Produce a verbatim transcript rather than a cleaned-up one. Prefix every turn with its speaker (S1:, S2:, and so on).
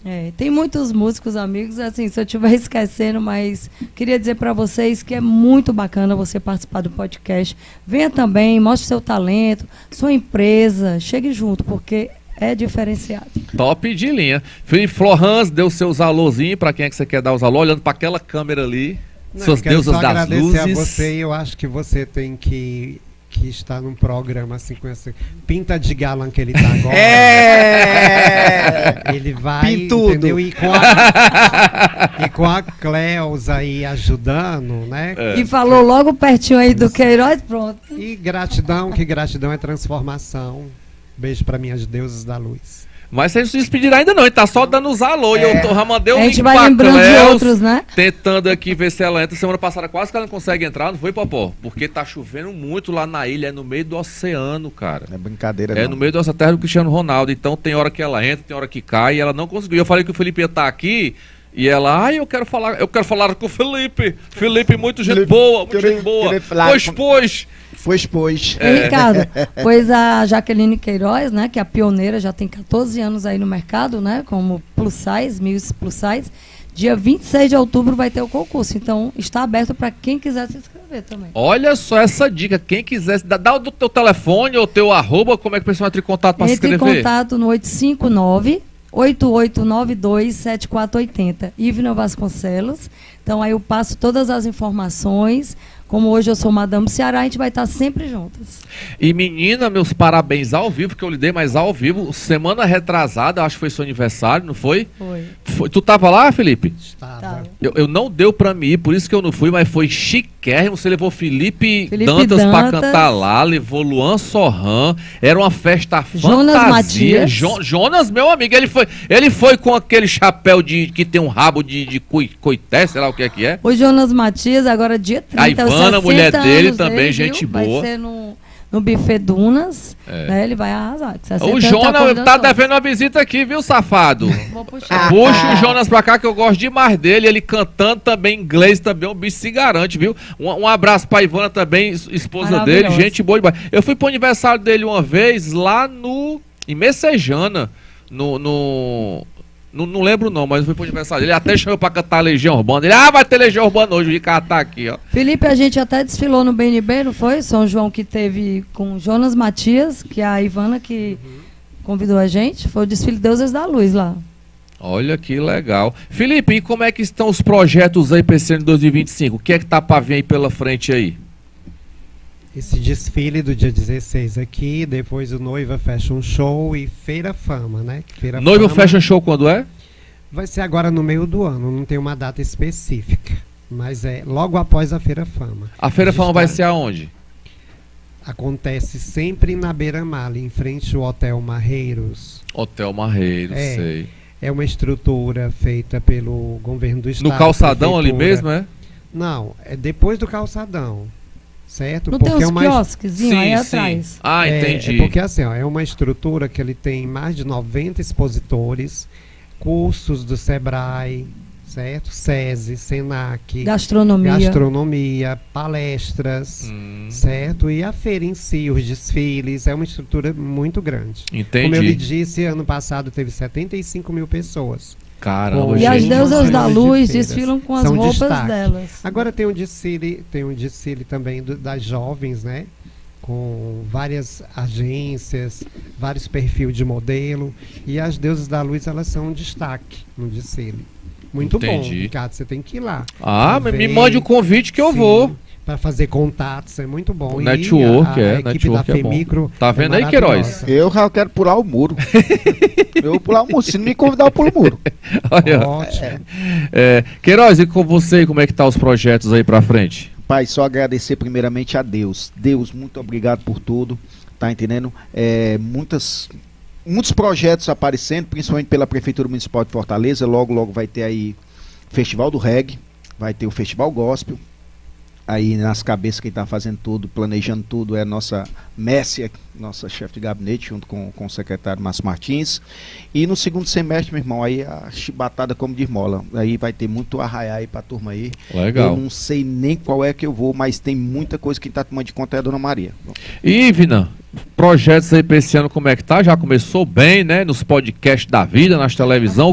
S1: É, tem muitos músicos amigos, assim, se eu estiver esquecendo, mas queria dizer para vocês que é muito bacana você participar do podcast. Venha também, mostre seu talento, sua empresa, chegue junto, porque é diferenciado.
S2: Top de linha. Felipe Florans, deu seus alôzinhos para quem é que você quer dar os alô, olhando para aquela câmera ali.
S3: Não,
S2: suas deusas das
S3: agradecer
S2: luzes.
S3: a você, eu acho que você tem que, que estar num programa assim com essa pinta de galã que ele tá agora.
S4: É!
S3: Ele vai,
S4: Pintudo.
S3: entendeu? E com a, e com a Cleusa aí ajudando, né?
S2: É.
S1: E falou logo pertinho aí do Queiroz, pronto.
S3: E gratidão, que gratidão é transformação. Beijo para minhas deusas da luz.
S2: Mas você não se despedirá ainda não, ele tá só dando os alô. E eu tô, já mandei um
S1: A gente
S2: link
S1: vai
S2: pra
S1: lembrando de
S2: Cleus,
S1: outros, né?
S2: tentando aqui ver se ela entra. Semana passada quase que ela não consegue entrar, não foi, Popó? Porque tá chovendo muito lá na ilha, é no meio do oceano, cara.
S4: Não é brincadeira,
S2: É
S4: não.
S2: no meio da terra do Cristiano Ronaldo. Então tem hora que ela entra, tem hora que cai, e ela não conseguiu. Eu falei que o Felipe ia estar aqui, e ela, ai, eu quero falar, eu quero falar com o Felipe. Felipe, muito gente
S4: Felipe,
S2: boa, muito
S4: querer-
S2: gente boa.
S4: querer falar
S2: Pois,
S4: com-
S2: pois.
S4: Foi expôs.
S1: E, Ricardo, pois a Jaqueline Queiroz, né, que é a pioneira, já tem quatorze anos aí no mercado, né, como plus size, Miss Plus Size, dia vinte e seis de outubro vai ter o concurso, então está aberto para quem quiser se inscrever também.
S2: Olha só essa dica, quem quiser, dá, dá o do teu telefone ou teu arroba, como é que o pessoal entra em contato para se
S1: Entre em
S2: inscrever?
S1: contato no oito cinco nove, oito oito nove dois, sete quatro oito zero, Ivna Vasconcelos. Então aí eu passo todas as informações. Como hoje eu sou Madame Ceará, a gente vai estar sempre juntas.
S2: E menina, meus parabéns ao vivo, que eu lhe dei, mas ao vivo, semana retrasada, acho que foi seu aniversário, não foi?
S1: Foi.
S2: Foi- tu tava lá, Felipe?
S3: Estava.
S1: Tá.
S2: Eu, eu não deu pra mim ir, por isso que eu não fui, mas foi chiquérrimo. Você levou Felipe,
S1: Felipe
S2: Dantas, pra
S1: Dantas.
S2: cantar lá, levou Luan Sorran, era uma festa
S1: Jonas
S2: fantasia.
S1: Matias.
S2: Jo- Jonas, meu amigo, ele foi, ele foi com aquele chapéu de que tem um rabo de, de coi- coité, sei lá o que é que é.
S1: O Jonas Matias, agora dia trinta.
S2: A Ivana,
S1: os sessenta
S2: mulher dele,
S1: anos
S2: também,
S1: dele,
S2: gente
S1: viu?
S2: boa.
S1: Vai ser no, no buffet Dunas,
S2: É.
S1: né? Ele vai arrasar. que sessenta
S2: O
S1: anos tá
S2: Jonas
S1: convidando
S2: tá
S1: todos.
S2: devendo uma visita aqui, viu, safado?
S1: Vou puxar.
S2: Puxa o Jonas pra cá que eu gosto demais dele. Ele cantando também inglês também, o bicho se garante, viu? Um, um abraço pra Ivana também, es- esposa dele,
S1: Maravilhosa.
S2: gente boa demais. Eu fui pro aniversário dele uma vez lá no. Em Messejana, no. no não, não lembro não, mas eu fui pro aniversário dele. Ele até chamou pra cantar Legião Urbana. Ele, ah, vai ter Legião Urbana hoje, o Ricardo tá aqui, ó.
S1: Felipe, a gente até desfilou no B N B, não foi? São João que teve com Jonas Matias, que é a Ivana que convidou a gente. Foi o desfile Deusas da Luz lá.
S2: Olha que legal. Felipe, e como é que estão os projetos aí pra esse ano de dois mil e vinte e cinco? O que é que tá pra vir aí pela frente aí?
S3: Esse desfile do dia dezesseis aqui, depois o Noiva Fashion Show e Feira Fama, né? Feira
S2: Noiva
S3: Fama
S2: Fashion Show quando é?
S3: vai ser agora no meio do ano, não tem uma data específica, mas é logo após a Feira Fama.
S2: A Feira
S3: A gente
S2: Fama vai
S3: tá-
S2: ser aonde?
S3: Acontece sempre na Beira-Mar, ali em frente ao Hotel Marreiros.
S2: Hotel Marreiro,
S3: É.
S2: sei.
S3: É uma estrutura feita pelo governo do estado.
S2: No calçadão ali
S3: prefeitura.
S2: mesmo, é?
S3: Não, é depois do calçadão, certo?
S1: Não tem uns
S3: é uma
S1: quiosquezinhos aí atrás.
S2: Ah,
S3: É,
S2: entendi.
S3: É porque assim, ó, é uma estrutura que ele tem mais de noventa expositores, cursos do Sebrae, certo? SESI, SENAC,
S1: Gastronomia.
S3: gastronomia, palestras,
S2: Hum,
S3: certo? E a feira em si, os desfiles, é uma estrutura muito grande.
S2: entendi.
S3: Como eu lhe disse, ano passado teve setenta e cinco mil pessoas.
S2: Caramba,
S1: E as
S2: gente.
S1: deusas da
S3: de
S1: luz
S3: feiras.
S1: desfilam com as
S3: São
S1: roupas
S3: destaque.
S1: delas.
S3: Agora tem um desfile, tem um desfile também do- das jovens, né? Com várias agências, vários perfis de modelo. E as deusas da luz, elas são um destaque no desfile. Muito bom,
S2: Entendi.
S3: Ricardo, você tem que ir lá.
S2: Ah, mas me
S3: Vem,
S2: mande o convite que eu
S3: sim,
S2: vou.
S3: Para fazer contatos, é muito bom.
S2: O
S3: E
S2: network,
S3: a, a
S2: é,
S3: equipe
S2: network
S3: da
S2: é bom.
S3: Femicro
S2: Tá vendo aí, Queiroz?
S3: maravilhosa.
S4: Eu já quero pular o muro. Eu vou pular o muro. Se não me convidar, eu pulo o muro.
S2: Olha,
S3: Ótimo.
S2: é, Queiroz, e com você, como é que tá os projetos aí pra frente?
S4: Pai, só agradecer primeiramente a Deus. Deus, muito obrigado por tudo. Tá entendendo? É, muitas, muitos projetos aparecendo, principalmente pela Prefeitura Municipal de Fortaleza. Logo, logo vai ter aí Festival do Reggae, vai ter o Festival Gospel. Aí nas cabeças quem está fazendo tudo, planejando tudo é a nossa Messia, nossa chefe de gabinete, junto com, com o secretário Márcio Martins. E no segundo semestre, meu irmão, aí a chibatada como de mola. Aí vai ter muito arraiar aí pra turma aí.
S2: Legal.
S4: Eu não sei nem qual é que eu vou, mas tem muita coisa que tá tomando de conta é a Dona Maria.
S2: E, Vina, projetos aí pra esse ano, como é que tá? Já começou bem, né? Nos podcasts da vida, nas televisão.